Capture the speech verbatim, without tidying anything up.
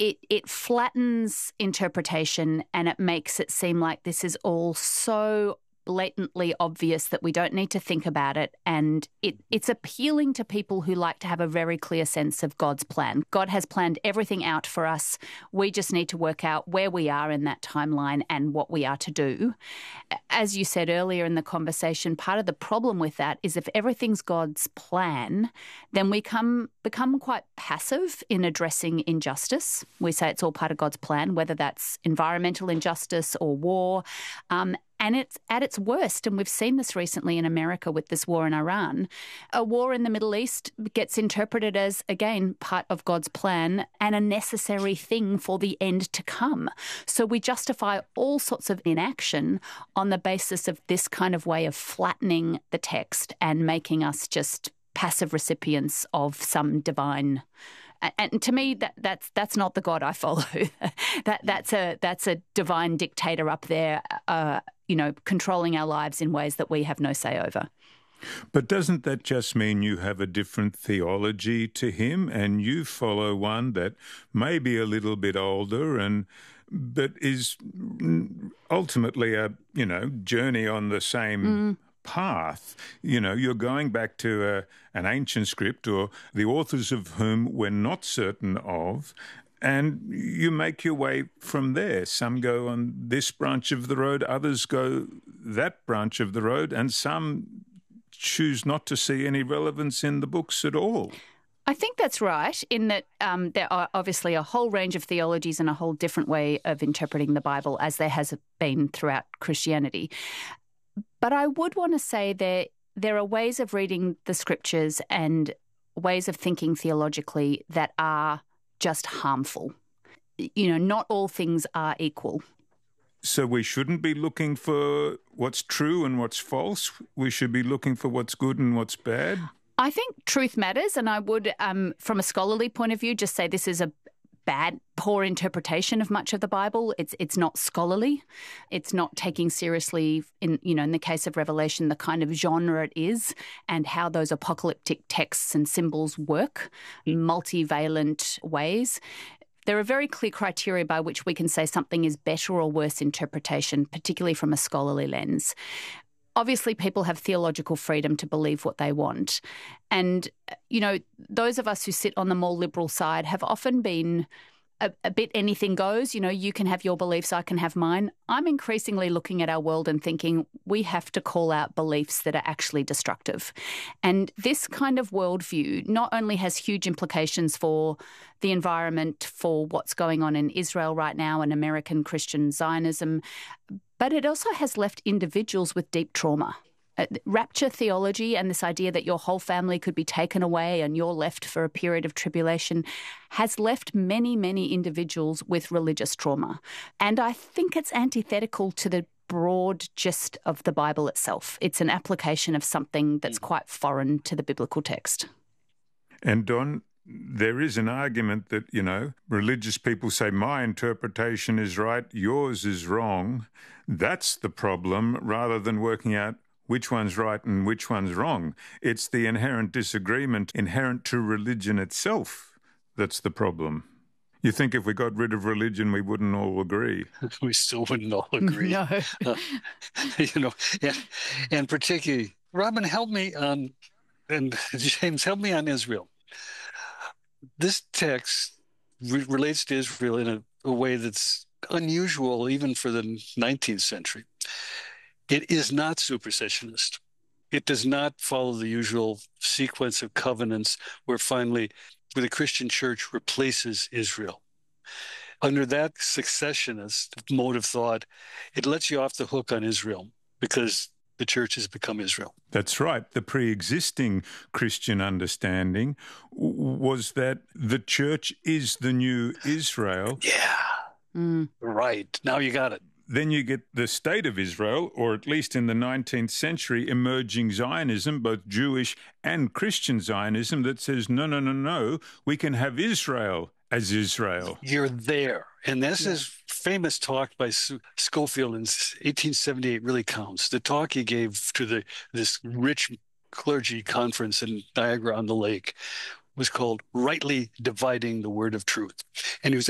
it it flattens interpretation and it makes it seem like this is all so blatantly obvious that we don't need to think about it, and it, it's appealing to people who like to have a very clear sense of God's plan. God has planned everything out for us. We just need to work out where we are in that timeline and what we are to do. As you said earlier in the conversation, part of the problem with that is if everything's God's plan, then we come become quite passive in addressing injustice. We say it's all part of God's plan, whether that's environmental injustice or war. Um, And it's at its worst, and we've seen this recently in America with this war in Iran. A war in the Middle East gets interpreted as, again, part of God's plan and a necessary thing for the end to come. So we justify all sorts of inaction on the basis of this kind of way of flattening the text and making us just passive recipients of some divine. And to me, that that's that's not the God I follow. that that's a that's a divine dictator up there, uh, you know, controlling our lives in ways that we have no say over. But doesn't that just mean you have a different theology to him, and you follow one that may be a little bit older and but is ultimately a you know journey on the same. Mm. path? You know, you're going back to a, an ancient script or the authors of whom we're not certain of, and you make your way from there. Some go on this branch of the road, others go that branch of the road, and some choose not to see any relevance in the books at all. I think that's right, in that um, there are obviously a whole range of theologies and a whole different way of interpreting the Bible, as there has been throughout Christianity. But I would want to say that there are ways of reading the scriptures and ways of thinking theologically that are just harmful. You know, not all things are equal. So we shouldn't be looking for what's true and what's false. We should be looking for what's good and what's bad. I think truth matters, and I would, um, from a scholarly point of view, just say this is a bad, poor interpretation of much of the Bible. It's it's not scholarly. It's not taking seriously, in you know, in the case of Revelation, the kind of genre it is and how those apocalyptic texts and symbols work in multivalent ways. There are very clear criteria by which we can say something is better or worse interpretation, particularly from a scholarly lens. Obviously, people have theological freedom to believe what they want. And, you know, those of us who sit on the more liberal side have often been a, a bit anything goes. You know, you can have your beliefs, I can have mine. I'm increasingly looking at our world and thinking we have to call out beliefs that are actually destructive. And this kind of worldview not only has huge implications for the environment, for what's going on in Israel right now and American Christian Zionism, but it also has left individuals with deep trauma. Uh, rapture theology and this idea that your whole family could be taken away and you're left for a period of tribulation has left many, many individuals with religious trauma. And I think it's antithetical to the broad gist of the Bible itself. It's an application of something that's quite foreign to the biblical text. And Don, there is an argument that, you know, religious people say my interpretation is right, yours is wrong. That's the problem, rather than working out which one's right and which one's wrong. It's the inherent disagreement inherent to religion itself that's the problem. You think if we got rid of religion, we wouldn't all agree? We still wouldn't all agree. No. uh, you know, and, and particularly, Robin, help me on, and James, help me on Israel. This text re- relates to Israel in a, a way that's unusual even for the nineteenth century. It is not supersessionist. It does not follow the usual sequence of covenants where finally where the Christian church replaces Israel. Under that successionist mode of thought, it lets you off the hook on Israel because the church has become Israel. That's right. The pre-existing Christian understanding w- was that the church is the new Israel. Yeah, mm. Right. Now you got it. Then you get the state of Israel, or at least in the nineteenth century, emerging Zionism, both Jewish and Christian Zionism, that says, no, no, no, no, we can have Israel as Israel. You're there. And this yeah. is famous talk by Scofield in eighteen seventy-eight really counts. The talk he gave to the this rich clergy conference in Niagara on the Lake was called Rightly Dividing the Word of Truth. And he was